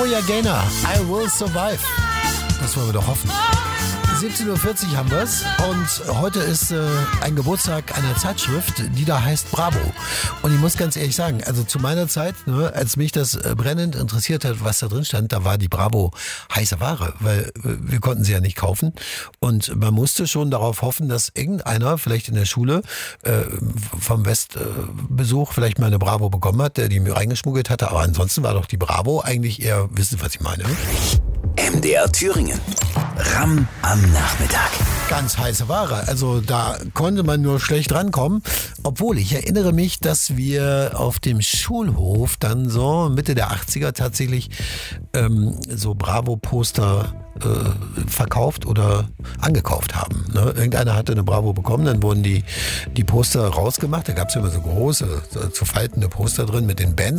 Gloria Gaynor, I Will Survive. Das wollen wir doch hoffen. 17.40 Uhr haben wir es und heute ist ein Geburtstag einer Zeitschrift, die da heißt Bravo. Und ich muss ganz ehrlich sagen, also zu meiner Zeit, ne, als mich das brennend interessiert hat, was da drin stand, da war die Bravo heiße Ware, weil wir konnten sie ja nicht kaufen. Und man musste schon darauf hoffen, dass irgendeiner vielleicht in der Schule vom Westbesuch vielleicht mal eine Bravo bekommen hat, der die mir reingeschmuggelt hatte. Aber ansonsten war doch die Bravo eigentlich eher, wissen Sie, was ich meine? MDR Thüringen. Ram am Nachmittag. Ganz heiße Ware. Also da konnte man nur schlecht rankommen. Obwohl, ich erinnere mich, dass wir auf dem Schulhof dann so Mitte der 80er tatsächlich so Bravo-Poster verkauft oder angekauft haben. Ne? Irgendeiner hatte eine Bravo bekommen, dann wurden die Poster rausgemacht. Da gab es immer so große, zu faltende Poster drin mit den Bands.